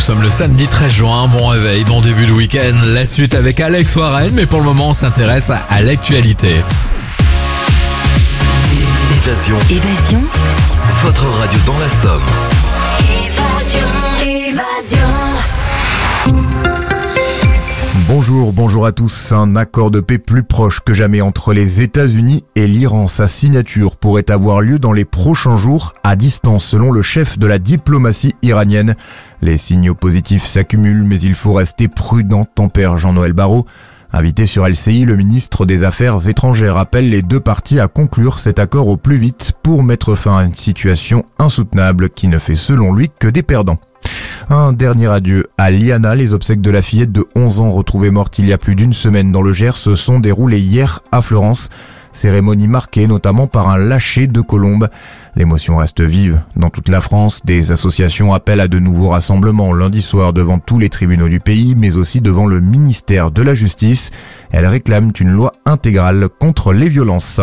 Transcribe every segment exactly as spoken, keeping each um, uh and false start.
sommes le samedi treize juin, bon réveil, bon début de week-end. La suite avec Alex Warren, mais pour le moment on s'intéresse à, à l'actualité. Évasion. Évasion. Votre radio dans la Somme. Évasion. Évasion. Bonjour, bonjour à tous. Un accord de paix plus proche que jamais entre les États-Unis et l'Iran. Sa signature pourrait avoir lieu dans les prochains jours, à distance selon le chef de la diplomatie iranienne. Les signaux positifs s'accumulent, mais il faut rester prudent, tempère Jean-Noël Barrot. Invité sur L C I, le ministre des Affaires étrangères appelle les deux parties à conclure cet accord au plus vite pour mettre fin à une situation insoutenable qui ne fait selon lui que des perdants. Un dernier adieu à Liana. Les obsèques de la fillette de onze ans retrouvée morte il y a plus d'une semaine dans le Gers se sont déroulées hier à Fleurance. Cérémonie marquée notamment par un lâcher de colombes. L'émotion reste vive dans toute la France. Des associations appellent à de nouveaux rassemblements lundi soir devant tous les tribunaux du pays, mais aussi devant le ministère de la Justice. Elles réclament une loi intégrale contre les violences.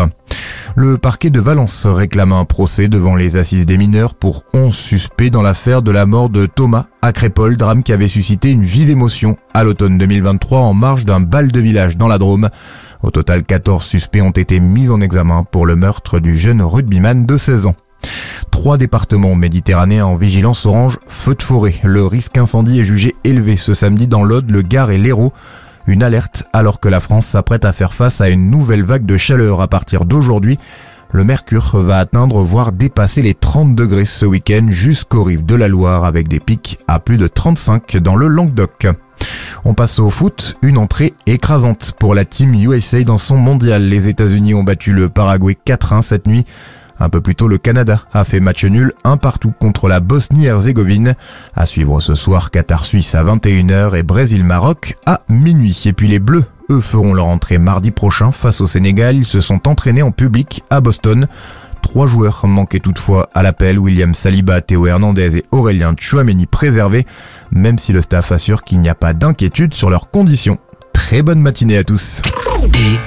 Le parquet de Valence réclame un procès devant les assises des mineurs pour onze suspects dans l'affaire de la mort de Thomas à Crépol, drame qui avait suscité une vive émotion à l'automne deux mille vingt-trois en marge d'un bal de village dans la Drôme. Au total, quatorze suspects ont été mis en examen pour le meurtre du jeune rugbyman de seize ans. Trois départements méditerranéens en vigilance orange, feu de forêt. Le risque incendie est jugé élevé ce samedi dans l'Aude, le Gard et l'Hérault. Une alerte alors que la France s'apprête à faire face à une nouvelle vague de chaleur à partir d'aujourd'hui. Le mercure va atteindre voire dépasser les trente degrés ce week-end jusqu'aux rives de la Loire avec des pics à plus de trente-cinq dans le Languedoc. On passe au foot, une entrée écrasante pour la team U S A dans son mondial. Les États-Unis ont battu le Paraguay quatre un cette nuit. Un peu plus tôt, le Canada a fait match nul un partout contre la Bosnie-Herzégovine. À suivre ce soir, Qatar-Suisse à vingt et une heures et Brésil-Maroc à minuit. Et puis les Bleus, eux, feront leur entrée mardi prochain face au Sénégal. Ils se sont entraînés en public à Boston. Trois joueurs manquaient toutefois à l'appel, William Saliba, Théo Hernandez et Aurélien Tchouaméni préservés, même si le staff assure qu'il n'y a pas d'inquiétude sur leurs conditions. Très bonne matinée à tous. Et